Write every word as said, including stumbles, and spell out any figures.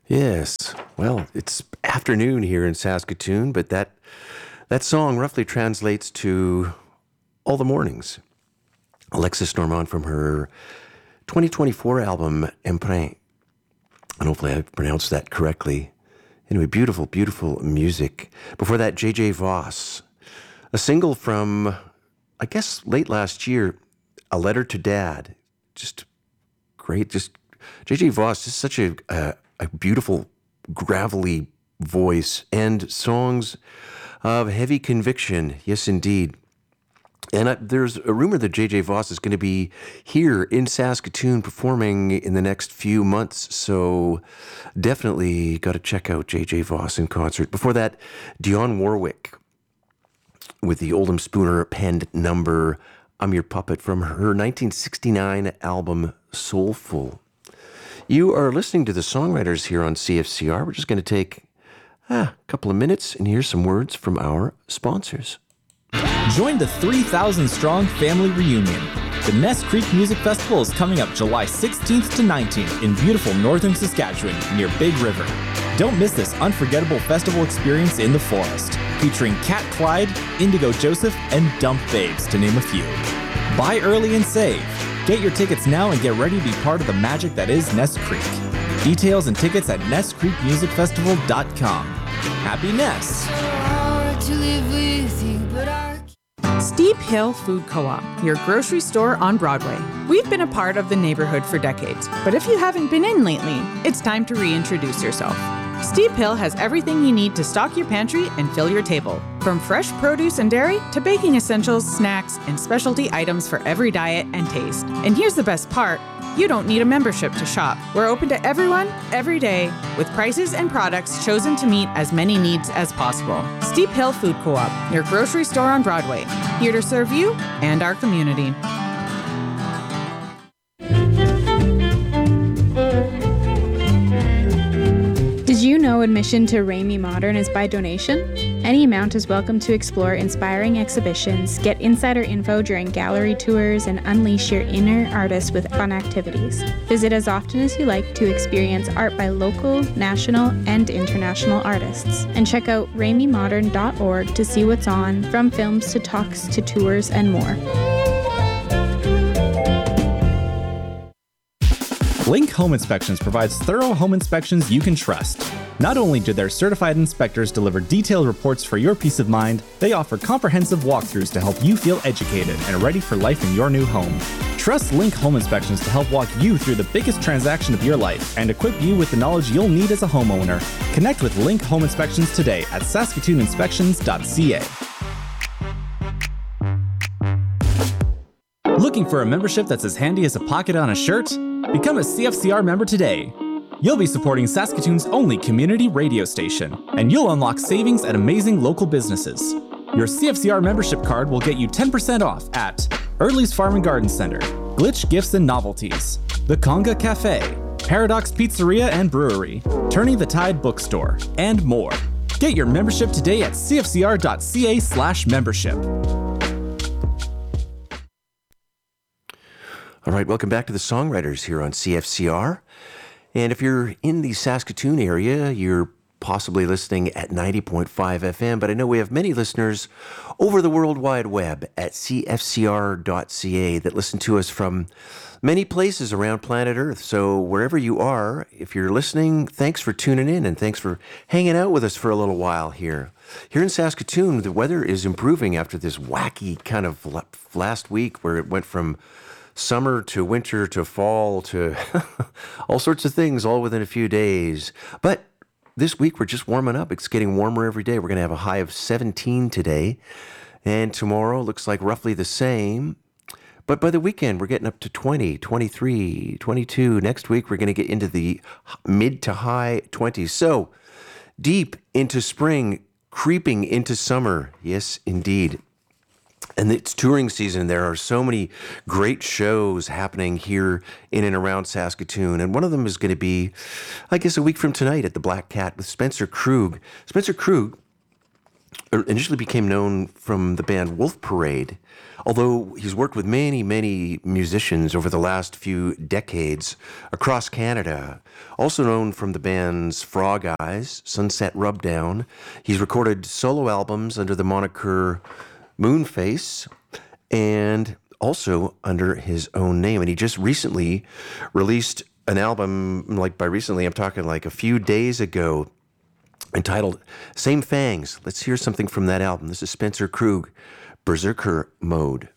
Yes. Well, it's afternoon here in Saskatoon, but that that song roughly translates to all the mornings. Alexis Normand from her twenty twenty-four album Emprunt. And hopefully I pronounced that correctly. Anyway, beautiful, beautiful music. Before that, J J Voss, a single from, I guess, late last year, A Letter to Dad. Just great. Just J J Voss, just such a, a, a beautiful, gravelly voice and songs of heavy conviction. Yes, indeed. And I, there's a rumor that J J Voss is going to be here in Saskatoon performing in the next few months. So definitely got to check out J J Voss in concert. Before that, Dionne Warwick with the Oldham Spooner penned number I'm Your Puppet from her nineteen sixty-nine album Soulful. You are listening to the Songwriters here on C F C R. We're just going to take ah, a couple of minutes and hear some words from our sponsors. Join the three thousand strong family reunion. The Ness Creek Music Festival is coming up July sixteenth to nineteenth in beautiful northern Saskatchewan near Big River. Don't miss this unforgettable festival experience in the forest, featuring Cat Clyde, Indigo Joseph, and Dump Babes, to name a few. Buy early and save. Get your tickets now and get ready to be part of the magic that is Ness Creek. Details and tickets at ness creek music festival dot com. Happy Ness! To live with you, but I... Steep Hill Food Co-op, your grocery store on Broadway. We've been a part of the neighborhood for decades, but if you haven't been in lately, it's time to reintroduce yourself. Steep Hill has everything you need to stock your pantry and fill your table. From fresh produce and dairy to baking essentials, snacks, and specialty items for every diet and taste. And here's the best part. You don't need a membership to shop. We're open to everyone, every day, with prices and products chosen to meet as many needs as possible. Steep Hill Food Co-op, your grocery store on Broadway, here to serve you and our community. Did you know admission to Ramey Modern is by donation? Any amount is welcome to explore inspiring exhibitions, get insider info during gallery tours, and unleash your inner artist with fun activities. Visit as often as you like to experience art by local, national, and international artists. And check out ramey modern dot org to see what's on, from films to talks to tours and more. Link Home Inspections provides thorough home inspections you can trust. Not only do their certified inspectors deliver detailed reports for your peace of mind, they offer comprehensive walkthroughs to help you feel educated and ready for life in your new home. Trust Link Home Inspections to help walk you through the biggest transaction of your life and equip you with the knowledge you'll need as a homeowner. Connect with Link Home Inspections today at saskatoon inspections dot c a. Looking for a membership that's as handy as a pocket on a shirt? Become a C F C R member today. You'll be supporting Saskatoon's only community radio station, and you'll unlock savings at amazing local businesses. Your C F C R membership card will get you ten percent off at Early's Farm and Garden Center, Glitch Gifts and Novelties, The Conga Cafe, Paradox Pizzeria and Brewery, Turning the Tide Bookstore, and more. Get your membership today at c f c r dot c a slash membership. All right, welcome back to the Songwriters here on C F C R. And if you're in the Saskatoon area, you're possibly listening at ninety point five F M, but I know we have many listeners over the World Wide Web at c f c r dot c a that listen to us from many places around planet Earth. So wherever you are, if you're listening, thanks for tuning in and thanks for hanging out with us for a little while here. Here in Saskatoon, the weather is improving after this wacky kind of last week where it went from summer to winter to fall to all sorts of things all within a few days. But this week we're just warming up. It's getting warmer every day. We're going to have a high of seventeen today. And tomorrow looks like roughly the same. But by the weekend, we're getting up to twenty, twenty-three, twenty-two. Next week, we're going to get into the mid to high twenties. So deep into spring, creeping into summer. Yes, indeed. And it's touring season. There are so many great shows happening here in and around Saskatoon. And one of them is going to be, I guess, a week from tonight at the Black Cat with Spencer Krug. Spencer Krug initially became known from the band Wolf Parade, although he's worked with many, many musicians over the last few decades across Canada. Also known from the bands Frog Eyes, Sunset Rubdown. He's recorded solo albums under the moniker Moonface and also under his own name. And he just recently released an album, like by recently, I'm talking like a few days ago, entitled Same Fangs. Let's hear something from that album. This is Spencer Krug, Berserker Mode.